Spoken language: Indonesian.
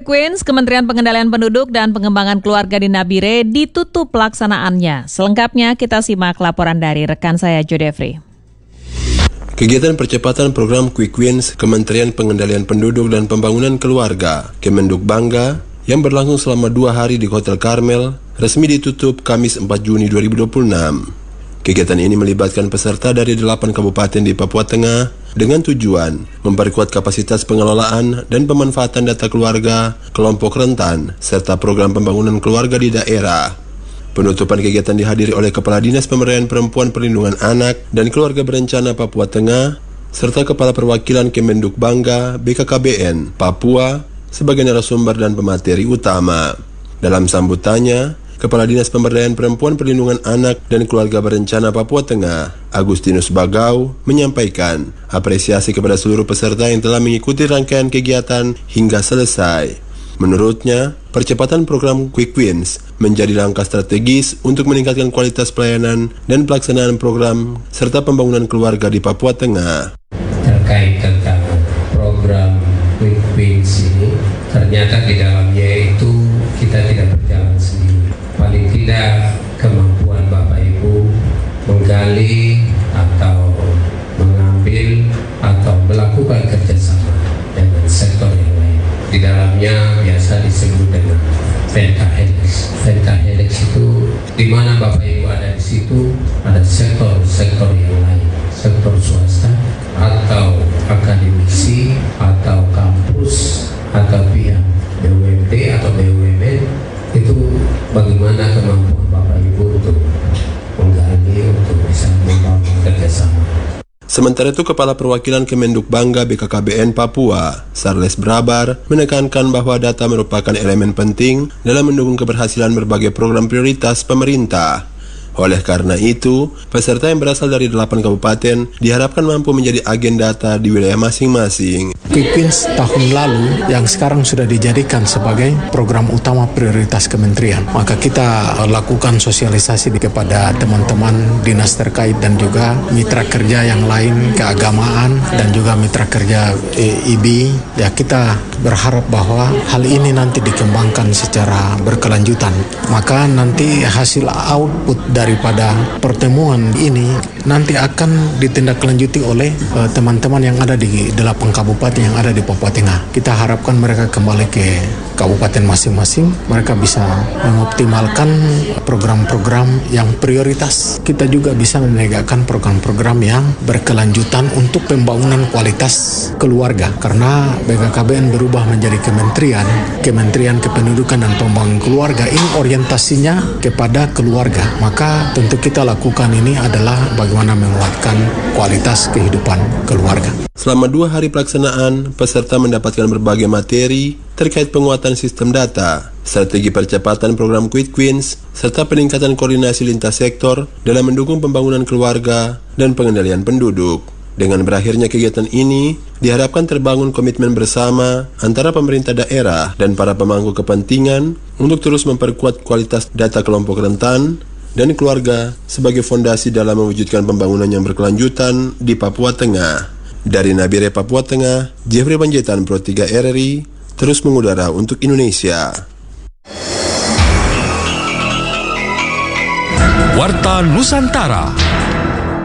Quick Wins, Kementerian Pengendalian Penduduk dan Pengembangan Keluarga di Nabire ditutup pelaksanaannya. Selengkapnya kita simak laporan dari rekan saya Jodefri. Kegiatan percepatan program Quick Wins Kementerian Pengendalian Penduduk dan Pembangunan Keluarga Kemenduk Bangga yang berlangsung selama 2 hari di Hotel Carmel resmi ditutup Kamis 4 Juni 2026. Kegiatan ini melibatkan peserta dari 8 kabupaten di Papua Tengah dengan tujuan memperkuat kapasitas pengelolaan dan pemanfaatan data keluarga, kelompok rentan, serta program pembangunan keluarga di daerah. Penutupan kegiatan dihadiri oleh Kepala Dinas Pemberdayaan Perempuan Perlindungan Anak dan Keluarga Berencana Papua Tengah, serta Kepala Perwakilan Kemenduk Bangga BKKBN Papua sebagai narasumber dan pemateri utama. Dalam sambutannya, Kepala Dinas Pemberdayaan Perempuan Perlindungan Anak dan Keluarga Berencana Papua Tengah, Agustinus Bagau, menyampaikan apresiasi kepada seluruh peserta yang telah mengikuti rangkaian kegiatan hingga selesai. Menurutnya, percepatan program Quick Wins menjadi langkah strategis untuk meningkatkan kualitas pelayanan dan pelaksanaan program serta pembangunan keluarga di Papua Tengah. Terkait tentang program Quick Wins ini, ternyata di dalamnya itu kita tidak berjalan sendiri. Paling tidak kemampuan Bapak Ibu menggali atau mengambil atau melakukan kerjasama dengan sektor yang lain. Di dalamnya biasa disebut dengan pentahelix. Pentahelix itu di mana Bapak Ibu ada di situ ada sektor-sektor yang lain, sektor swasta atau akademisi atau kampus atau pihak BUMD atau BUMN. Itu bagaimana kemampuan Bapak Ibu untuk menggali, untuk bisa membangun kerjasama. Sementara itu, Kepala Perwakilan Kemenduk Bangga BKKBN Papua, Sarles Brabar, menekankan bahwa data merupakan elemen penting dalam mendukung keberhasilan berbagai program prioritas pemerintah. Oleh karena itu, peserta yang berasal dari 8 kabupaten diharapkan mampu menjadi agen data di wilayah masing-masing. Quick Wins tahun lalu yang sekarang sudah dijadikan sebagai program utama prioritas kementerian. Maka kita lakukan sosialisasi kepada teman-teman dinas terkait dan juga mitra kerja yang lain, keagamaan dan juga mitra kerja IBI. Ya, kita berharap bahwa hal ini nanti dikembangkan secara berkelanjutan. Maka nanti hasil output daripada pertemuan ini nanti akan ditindaklanjuti oleh teman-teman yang ada di 8 kabupaten yang ada di Papua Tengah. Kita harapkan mereka kembali ke kabupaten masing-masing, mereka bisa mengoptimalkan program-program yang prioritas. Kita juga bisa menegakkan program-program yang berkelanjutan untuk pembangunan kualitas keluarga. Karena BKKBN berubah menjadi Kementerian Kependudukan dan Pembangunan Keluarga, ini orientasinya kepada keluarga. Maka tentu kita lakukan ini adalah bagaimana menguatkan kualitas kehidupan keluarga. Selama 2 hari pelaksanaan, peserta mendapatkan berbagai materi terkait penguatan sistem data, strategi percepatan program Quick Wins, serta peningkatan koordinasi lintas sektor dalam mendukung pembangunan keluarga dan pengendalian penduduk. Dengan berakhirnya kegiatan ini, diharapkan terbangun komitmen bersama antara pemerintah daerah dan para pemangku kepentingan untuk terus memperkuat kualitas data kelompok rentan dan keluarga sebagai fondasi dalam mewujudkan pembangunan yang berkelanjutan di Papua Tengah. Dari Nabire, Papua Tengah, Jeffrey Panjaitan, Pro 3 RRI, terus mengudara untuk Indonesia. Warta Nusantara.